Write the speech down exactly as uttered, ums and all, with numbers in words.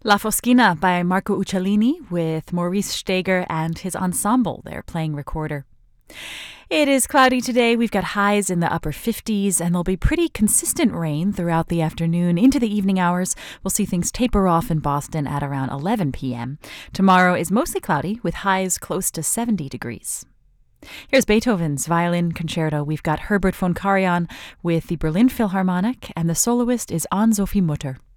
La Foschina by Marco Uccellini with Maurice Steger and his ensemble. They're playing recorder. It is cloudy today. We've got highs in the upper fifties, and there'll be pretty consistent rain throughout the afternoon into the evening hours. We'll see things taper off in Boston at around eleven p.m. Tomorrow is mostly cloudy with highs close to seventy degrees. Here's Beethoven's Violin Concerto. We've got Herbert von Karajan with the Berlin Philharmonic, and the soloist is Anne-Sophie Mutter.